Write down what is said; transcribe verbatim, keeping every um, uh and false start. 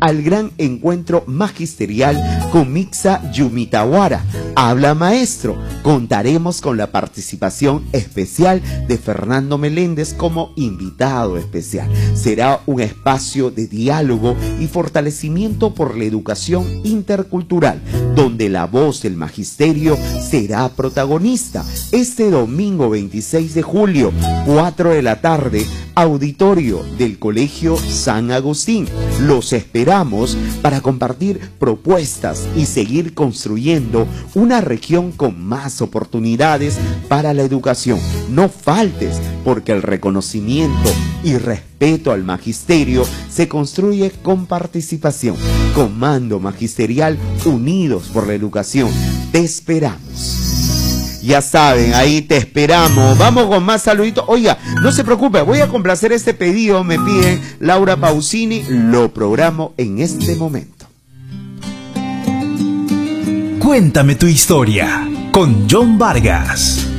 al gran encuentro magisterial con Mixa Yumitawara. Habla maestro. Contaremos con la participación especial de Fernando Meléndez como invitado especial. Será un espacio de diálogo y fortalecimiento por la educación intercultural, donde la voz del magisterio será protagonista. Este domingo veintiséis de julio, cuatro de la tarde, auditorio del Colegio San Agustín. Los esperamos para compartir propuestas y seguir construyendo una región con más oportunidades para la educación. No faltes, porque el reconocimiento y respeto al magisterio se construye con participación. Comando Magisterial, unidos por la educación. Te esperamos. Ya saben, ahí te esperamos. Vamos con más saluditos. Oiga, no se preocupe, voy a complacer este pedido. Me piden Laura Pausini. Lo programo en este momento. Cuéntame tu historia con John Vargas.